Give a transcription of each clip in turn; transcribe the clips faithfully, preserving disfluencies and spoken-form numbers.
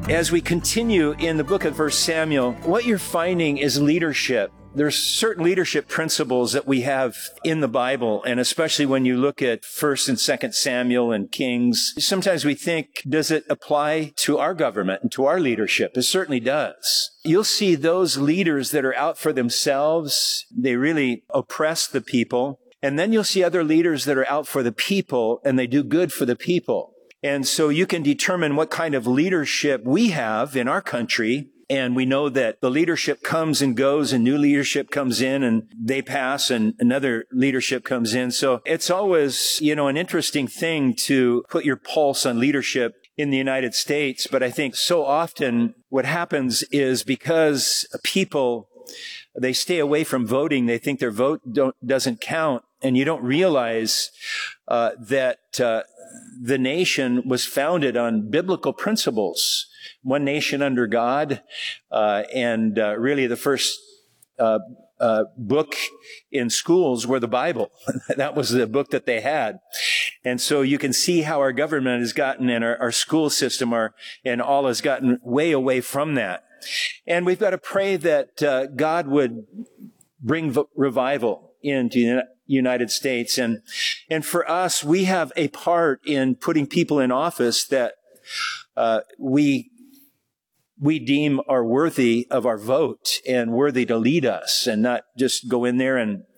As we continue in the book of First Samuel, what you're finding is leadership. There's certain leadership principles that we have in the Bible, and especially when you look at First and Second Samuel and Kings, sometimes we think, does it apply to our government and to our leadership? It certainly does. You'll see those leaders that are out for themselves. They really oppress the people. And then you'll see other leaders that are out for the people, and they do good for the people. And so you can determine what kind of leadership we have in our country. And we know that the leadership comes and goes, and new leadership comes in and they pass, and another leadership comes in. So it's always, you know, an interesting thing to put your pulse on leadership in the United States. But I think so often what happens is because people, they stay away from voting. They think their vote don't, doesn't count. And you don't realize uh, that uh, the nation was founded on biblical principles. One nation under God, uh, and uh, really the first uh, uh, book in schools were the Bible. That was the book that they had. And so you can see how our government has gotten, and our, our school system are, and all has gotten way away from that. And we've got to pray that uh, God would bring v- revival into the United States. And, and for us, we have a part in putting people in office that uh, we we deem are worthy of our vote and worthy to lead us, and not just go in there and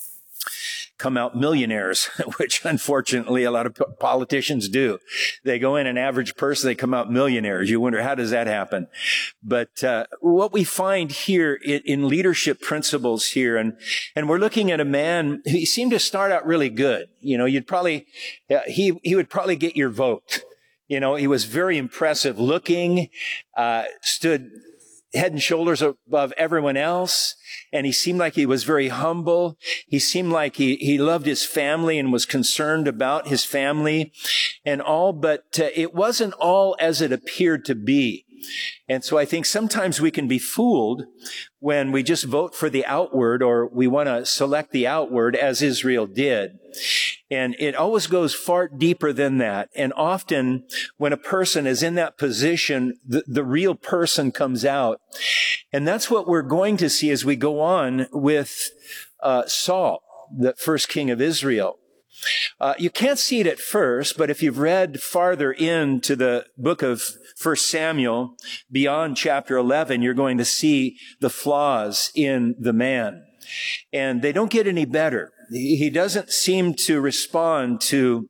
come out millionaires, which unfortunately a lot of politicians do. They go in an average person, they come out millionaires. You wonder, how does that happen? But uh, what we find here in, in leadership principles here, and and we're looking at a man who he seemed to start out really good. You know, you'd probably, uh, he he would probably get your vote. You know, he was very impressive looking, uh, stood head and shoulders above everyone else. And he seemed like he was very humble. He seemed like he, he loved his family and was concerned about his family and all. But uh, it wasn't all as it appeared to be. And so I think sometimes we can be fooled when we just vote for the outward, or we want to select the outward as Israel did. And it always goes far deeper than that. And often when a person is in that position, the, the real person comes out. And that's what we're going to see as we go on with uh, Saul, the first king of Israel. Uh, you can't see it at first, but if you've read farther into the book of First Samuel, beyond chapter eleven, you're going to see the flaws in the man. And they don't get any better. He doesn't seem to respond to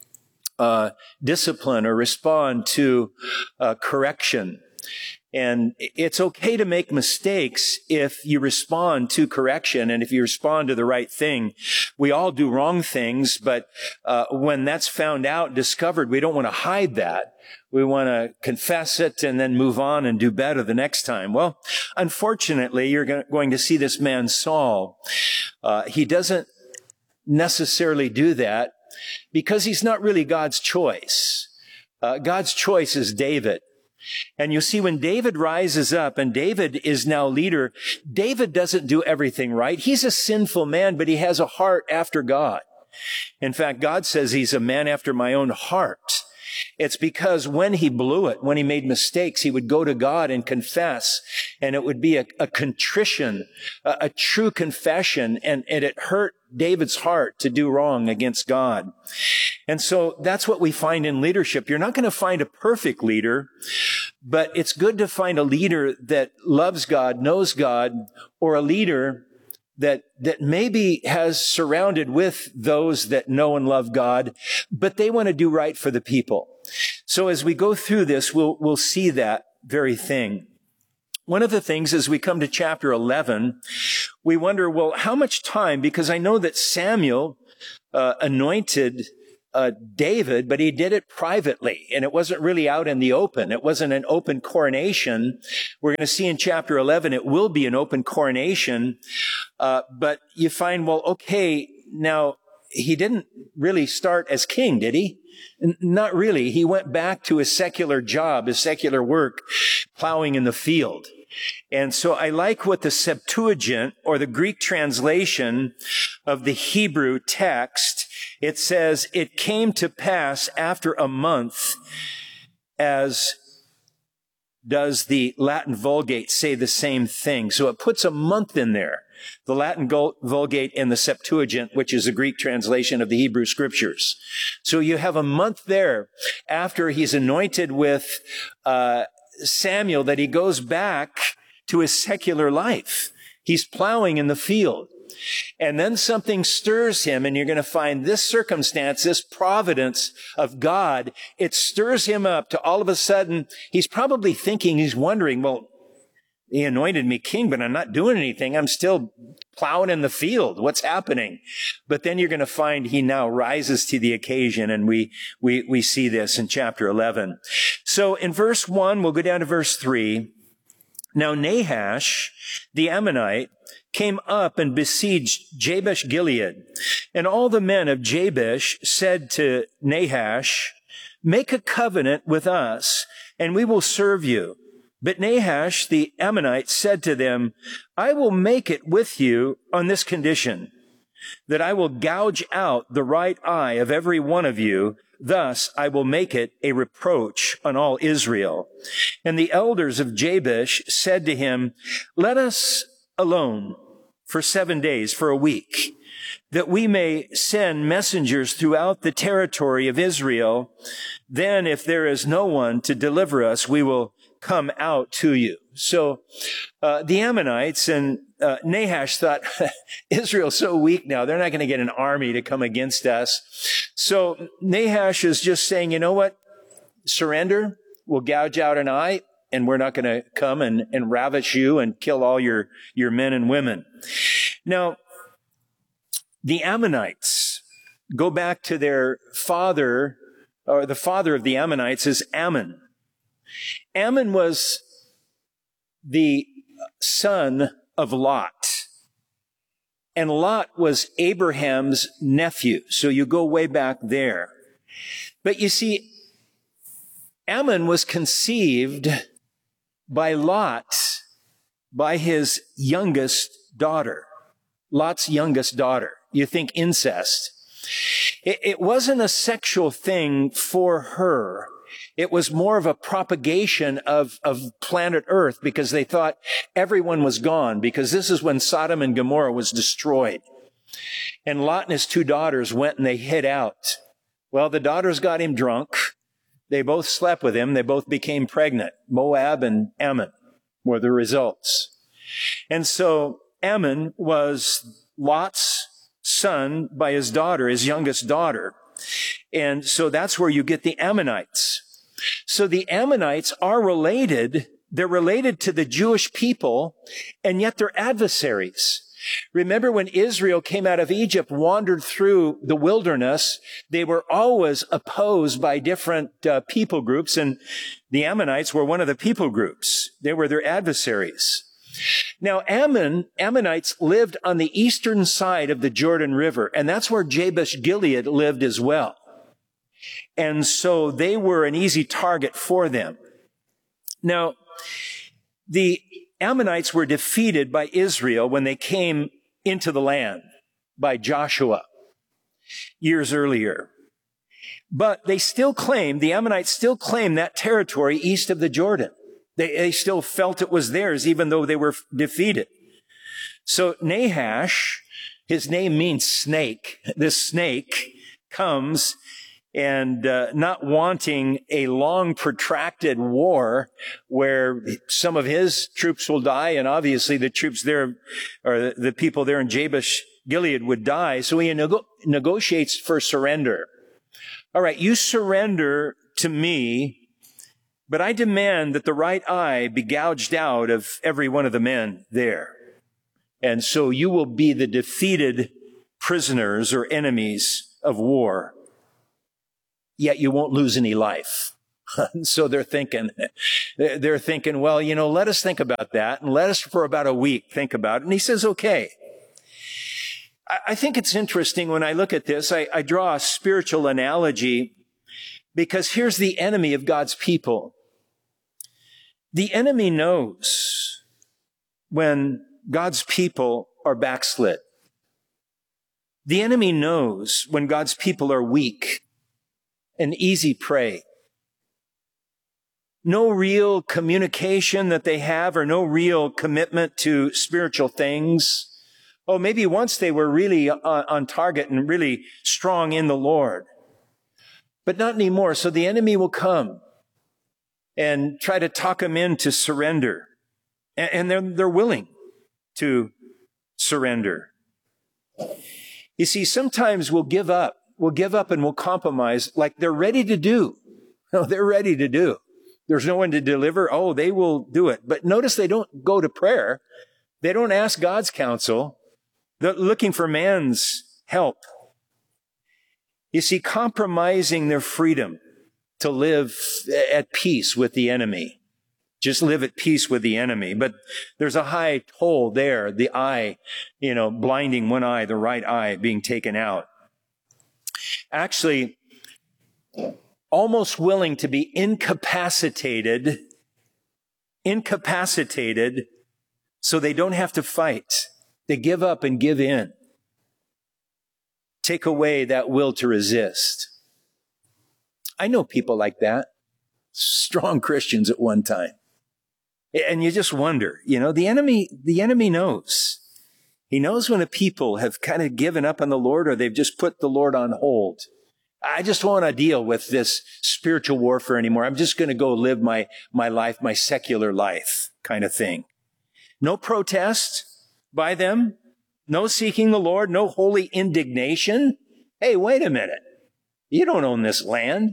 uh, discipline or respond to uh, correction. And it's okay to make mistakes if you respond to correction and if you respond to the right thing. We all do wrong things, but uh, when that's found out, discovered, we don't want to hide that. We want to confess it and then move on and do better the next time. Well, unfortunately, you're going to see this man Saul. Uh, he doesn't necessarily do that because he's not really God's choice. Uh, God's choice is David. And you see, when David rises up and David is now leader, David doesn't do everything right. He's a sinful man, but he has a heart after God. In fact, God says he's a man after my own heart. It's because when he blew it, when he made mistakes, he would go to God and confess, and it would be a, a contrition, a, a true confession, and, and it hurt David's heart to do wrong against God. And so that's what we find in leadership. You're not going to find a perfect leader, but it's good to find a leader that loves God, knows God, or a leader that that maybe has surrounded with those that know and love God, but they want to do right for the people. So as we go through this, we'll we'll see that very thing. One of the things as we come to chapter eleven, we wonder, well, how much time? Because I know that Samuel uh, anointed uh, David, but he did it privately, and it wasn't really out in the open. It wasn't an open coronation. We're going to see in chapter eleven, it will be an open coronation. Uh, but you find, well, okay, now he didn't really start as king, did he? N- not really. He went back to his secular job, his secular work, plowing in the field. And so I like what the Septuagint, or the Greek translation of the Hebrew text, it says, it came to pass after a month as does the Latin Vulgate say the same thing. So it puts a month in there. The Latin Vulgate and the Septuagint, which is a Greek translation of the Hebrew Scriptures. So you have a month there after he's anointed with uh, Samuel that he goes back to his secular life. He's plowing in the field. And then something stirs him, and you're going to find this circumstance, this providence of God, it stirs him up to all of a sudden, he's probably thinking, he's wondering, well, he anointed me king, but I'm not doing anything. I'm still plowing in the field. What's happening? But then you're going to find he now rises to the occasion, and we, we, we see this in chapter eleven. So in verse one, we'll go down to verse three. Now Nahash, the Ammonite, came up and besieged Jabesh Gilead. And all the men of Jabesh said to Nahash, make a covenant with us, and we will serve you. But Nahash, the Ammonite, said to them, I will make it with you on this condition, that I will gouge out the right eye of every one of you. Thus I will make it a reproach on all Israel. And the elders of Jabesh said to him, let us alone for seven days, for a week, that we may send messengers throughout the territory of Israel. Then if there is no one to deliver us, we will come out to you. So uh, the Ammonites and uh, Nahash thought, Israel's so weak now, they're not going to get an army to come against us. So Nahash is just saying, you know what? Surrender. We'll gouge out an eye, and we're not going to come and, and ravish you and kill all your, your men and women. Now, the Ammonites go back to their father, or the father of the Ammonites is Ammon. Ammon was the son of Lot. And Lot was Abraham's nephew. So you go way back there. But you see, Ammon was conceived by Lot, by his youngest daughter. Lot's youngest daughter. You think incest. It, it wasn't a sexual thing for her. It was more of a propagation of, of planet Earth, because they thought everyone was gone, because this is when Sodom and Gomorrah was destroyed. And Lot and his two daughters went and they hid out. Well, the daughters got him drunk. They both slept with him. They both became pregnant. Moab and Ammon were the results. And so Ammon was Lot's son by his daughter, his youngest daughter. And so that's where you get the Ammonites. So the Ammonites are related. They're related to the Jewish people, and yet they're adversaries. Remember when Israel came out of Egypt, wandered through the wilderness, they were always opposed by different uh, people groups, and the Ammonites were one of the people groups. They were their adversaries. Now, Ammon, Ammonites lived on the eastern side of the Jordan River, and that's where Jabesh Gilead lived as well. And so they were an easy target for them. Now, the Ammonites were defeated by Israel when they came into the land by Joshua years earlier. But they still claim, the Ammonites still claim that territory east of the Jordan. They, they still felt it was theirs, even though they were defeated. So Nahash, his name means snake. This snake comes and uh, not wanting a long, protracted war where some of his troops will die, and obviously the troops there, or the people there in Jabesh Gilead would die. So he nego- negotiates for surrender. All right, you surrender to me, but I demand that the right eye be gouged out of every one of the men there. And so you will be the defeated prisoners or enemies of war. Yet you won't lose any life. So they're thinking, they're thinking, well, you know, let us think about that, and let us for about a week think about it. And he says, okay. I think it's interesting when I look at this, I, I draw a spiritual analogy, because here's the enemy of God's people. The enemy knows when God's people are backslid. The enemy knows when God's people are weak, an easy prey. no real communication that they have, or no real commitment to spiritual things. Oh, maybe once they were really on, on target and really strong in the Lord, but not anymore. So the enemy will come and try to talk them into surrender. And, and they're, they're willing to surrender. You see, sometimes we'll give up. We'll give up and we'll compromise like they're ready to do. No, they're ready to do. There's no one to deliver. Oh, they will do it. But notice they don't go to prayer. They don't ask God's counsel. They're looking for man's help. You see, compromising their freedom to live at peace with the enemy. Just live at peace with the enemy. But there's a high toll there. The eye, you know, blinding one eye, the right eye being taken out. Actually, almost willing to be incapacitated, incapacitated so they don't have to fight. They give up and give in. Take away that will to resist. I know people like that. Strong Christians at one time. And you just wonder, you know, the enemy, the enemy knows. He knows when a people have kind of given up on the Lord, or they've just put the Lord on hold. I just don't want to deal with this spiritual warfare anymore. I'm just going to go live my, my life, my secular life kind of thing. No protest by them. No seeking the Lord. No holy indignation. Hey, wait a minute. You don't own this land.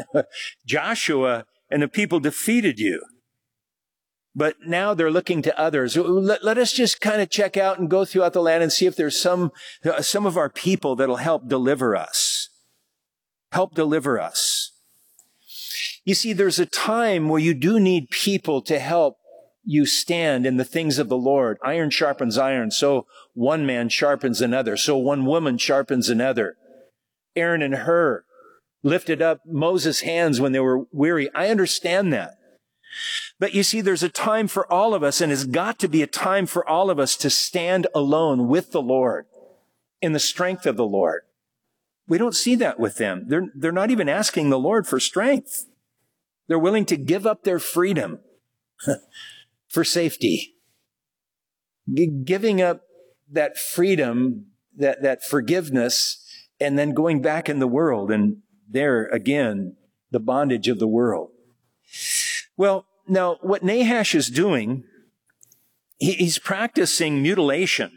Joshua and the people defeated you. But now they're looking to others. Let, let us just kind of check out and go throughout the land and see if there's some, some of our people that'll help deliver us. Help deliver us. You see, there's a time where you do need people to help you stand in the things of the Lord. Iron sharpens iron, so one man sharpens another, so one woman sharpens another. Aaron and Hur lifted up Moses' hands when they were weary. I understand that. But you see, there's a time for all of us, and it's got to be a time for all of us to stand alone with the Lord in the strength of the Lord. We don't see that with them. They're, they're not even asking the Lord for strength. They're willing to give up their freedom for safety. G- giving up that freedom, that, that forgiveness, and then going back in the world. And there again, the bondage of the world. Well, now what Nahash is doing, he, he's practicing mutilation.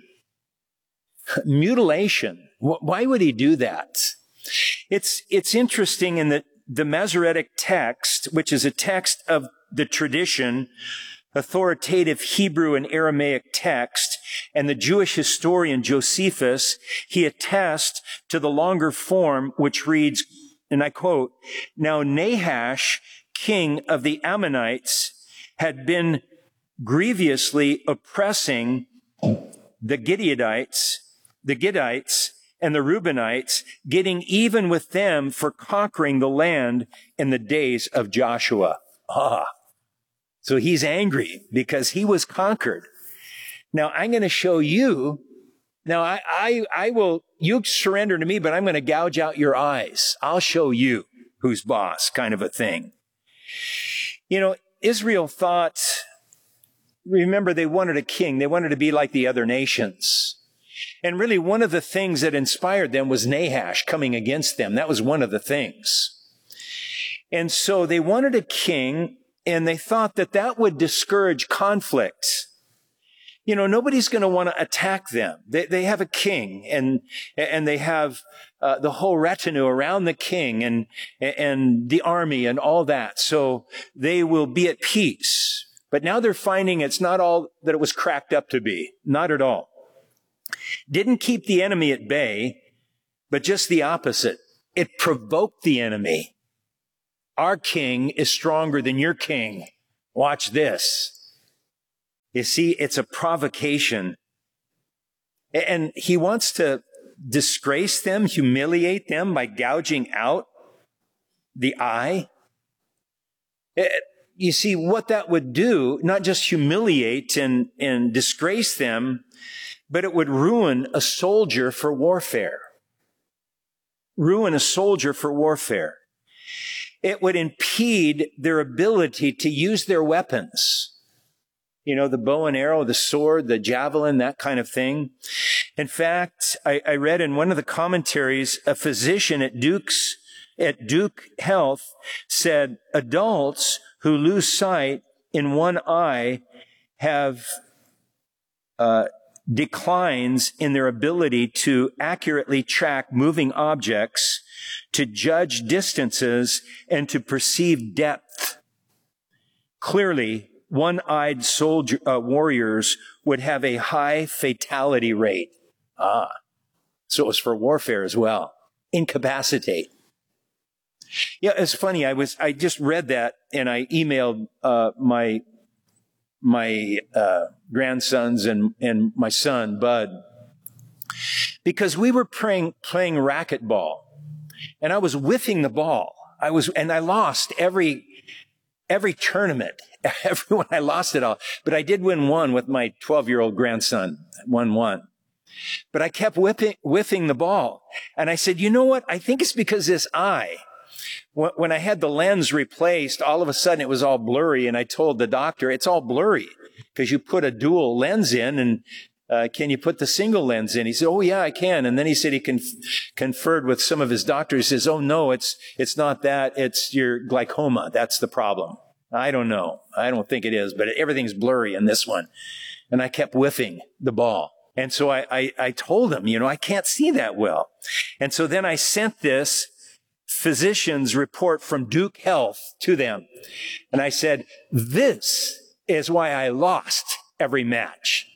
Mutilation. Why would he do that? It's, it's interesting in the, the Masoretic text, which is a text of the tradition, authoritative Hebrew and Aramaic text, and the Jewish historian Josephus, he attests to the longer form, which reads, and I quote, "Now Nahash, king of the Ammonites, had been grievously oppressing the Gileadites, the Gittites, and the Reubenites, getting even with them for conquering the land in the days of Joshua." Ah, so he's angry because he was conquered. Now I'm going to show you. Now I, I, I will, you surrender to me, but I'm going to gouge out your eyes. I'll show you who's boss, kind of a thing. You know, Israel thought, remember, they wanted a king. They wanted to be like the other nations. And really, one of the things that inspired them was Nahash coming against them. That was one of the things. And so they wanted a king, and they thought that that would discourage conflict. You know, nobody's going to want to attack them. They, they have a king, and, and they have uh, the whole retinue around the king and, and the army and all that. So they will be at peace. But now they're finding it's not all that it was cracked up to be. Not at all. Didn't keep the enemy at bay, but just the opposite. It provoked the enemy. Our king is stronger than your king. Watch this. You see, it's a provocation. And he wants to disgrace them, humiliate them by gouging out the eye. You see, what that would do, not just humiliate and, and disgrace them, but it would ruin a soldier for warfare. Ruin a soldier for warfare. it would impede their ability to use their weapons. You know, the bow and arrow, the sword, the javelin, that kind of thing. In fact, I, I read in one of the commentaries, a physician at Duke's, at Duke Health said, adults who lose sight in one eye have uh, declines in their ability to accurately track moving objects, to judge distances, and to perceive depth. Clearly, one-eyed soldier, uh, warriors would have a high fatality rate. Ah, so it was for warfare as well. Incapacitate. Yeah, it's funny. I was, I just read that and I emailed, uh, my, my, uh, grandsons and, and my son, Bud, because we were playing, playing racquetball and I was whiffing the ball. I was, and I lost every, every tournament. Everyone, I lost it all. But I did win one with my twelve-year-old grandson, won one. But I kept whipping, whiffing the ball. And I said, you know what? I think it's because this eye, when I had the lens replaced, all of a sudden it was all blurry. And I told the doctor, it's all blurry because you put a dual lens in and uh, can you put the single lens in? He said, oh yeah, I can. And then he said he conf- conferred with some of his doctors. He says, oh no, it's, it's not that. It's your glaucoma. That's the problem. I don't know. I don't think it is, but everything's blurry in this one. And I kept whiffing the ball. And so I, I, I told him, you know, I can't see that well. And so then I sent this physician's report from Duke Health to them. And I said, this is why I lost every match.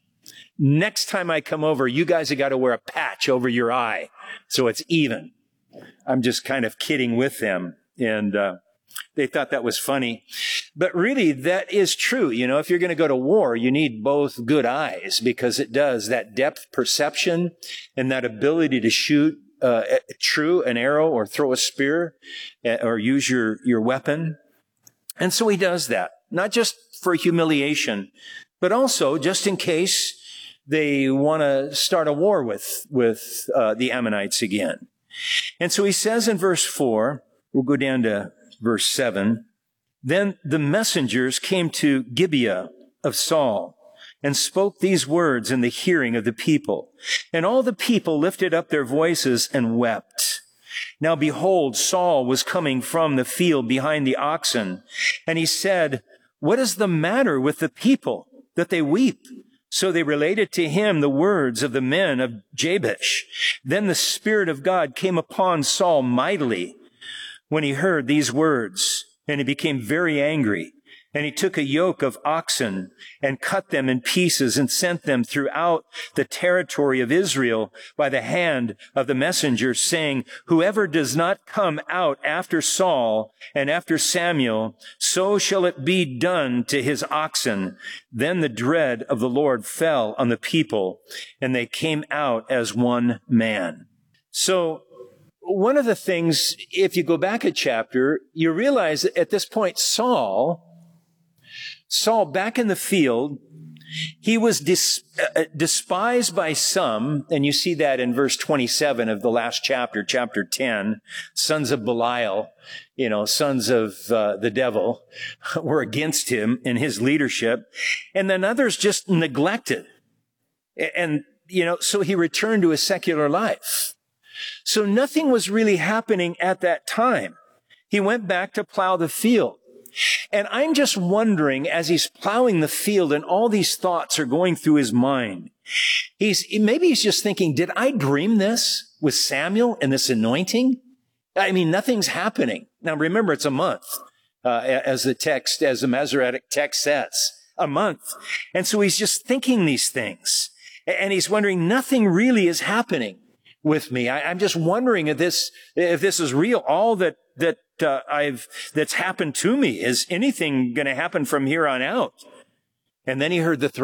Next time I come over, you guys have got to wear a patch over your eye so it's even. I'm just kind of kidding with them. And, uh, they thought that was funny. But really, that is true. You know, if you're going to go to war, you need both good eyes because it does that depth perception and that ability to shoot uh, true an arrow or throw a spear or use your, your weapon. And so he does that, not just for humiliation, but also just in case they want to start a war with, with uh, the Ammonites again. And so he says in verse four, we'll go down to verse seven, then the messengers came to Gibeah of Saul and spoke these words in the hearing of the people. And all the people lifted up their voices and wept. Now behold, Saul was coming from the field behind the oxen. And he said, what is the matter with the people that they weep? So they related to him the words of the men of Jabesh. Then the Spirit of God came upon Saul mightily when he heard these words, and he became very angry. And he took a yoke of oxen and cut them in pieces and sent them throughout the territory of Israel by the hand of the messengers, saying, whoever does not come out after Saul and after Samuel, so shall it be done to his oxen. Then the dread of the Lord fell on the people, and they came out as one man. So, one of the things, if you go back a chapter, you realize that at this point, Saul, Saul back in the field, he was dis, uh, despised by some, and you see that in verse twenty-seven of the last chapter, chapter ten, sons of Belial, you know, sons of uh, the devil, were against him in his leadership, and then others just neglected. And, you know, so he returned to his secular life. So nothing was really happening at that time. He went back to plow the field. And I'm just wondering, as he's plowing the field and all these thoughts are going through his mind, he's, maybe he's just thinking, did I dream this with Samuel and this anointing? I mean, nothing's happening. Now remember, it's a month, uh, as the text, as the Masoretic text says, a month. And so he's just thinking these things. And he's wondering, nothing really is happening with me. I, I'm just wondering if this, if this is real. All that, that, uh, I've, that's happened to me. Is anything going to happen from here on out? And then he heard the